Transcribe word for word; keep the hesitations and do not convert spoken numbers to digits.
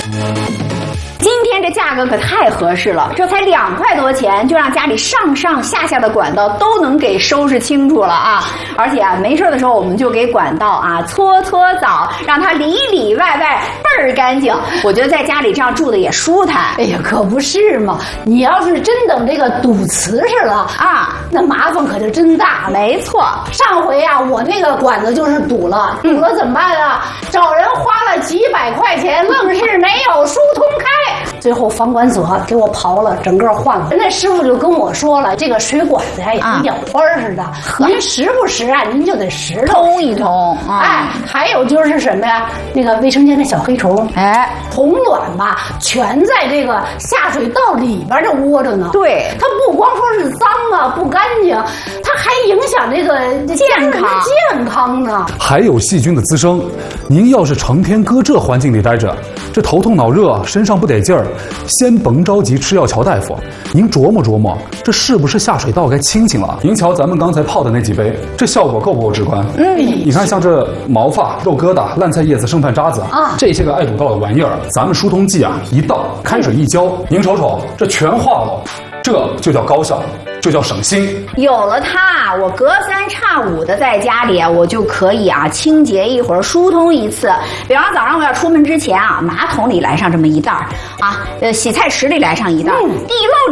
今天这价格可太合适了，这才两块多钱，就让家里上上下下的管道都能给收拾清楚了啊！而且啊，没事的时候我们就给管道啊搓搓澡，让它里里外外倍儿干净。我觉得在家里这样住的也舒坦。 哎呀，可不是嘛！你要是真等这个堵瓷实了啊，那麻烦可就真大了。 没错， 上回啊，我那个管子就是堵了，堵了怎么办啊？找人花了几百块钱，愣是没有疏通开。最后房管所给我刨了，整个换了。那师傅就跟我说了，这个水管子呀也跟眼花似的，您时不时啊，您就得拾通一通。啊、 哎，还有就是什么呀？那个卫生间的小黑虫，哎，虫卵吧，全在这个下水道里边这窝着呢。 对， 它不光说是脏啊，不干净，它还影响这个健康健康呢。 还有细菌的滋生，您要是成天搁这环境里待着，这头痛脑热，身上不得劲儿。先甭着急吃药瞧大夫，您琢磨琢磨，这是不是下水道该清清了？您瞧咱们刚才泡的那几杯，这效果够不够直观？嗯，你看像这毛发、肉疙瘩、烂菜叶子、剩饭渣子啊，这些个爱堵道的玩意儿，咱们疏通剂啊一倒，开水一浇，您瞅瞅，这全化了，这就叫高效。就叫省心。 有了它，我隔三差五的在家里啊，我就可以啊清洁一会儿，疏通一次。比方早上我要出门之前啊，马桶里来上这么一袋儿啊，呃，洗菜池里来上一袋儿，地漏里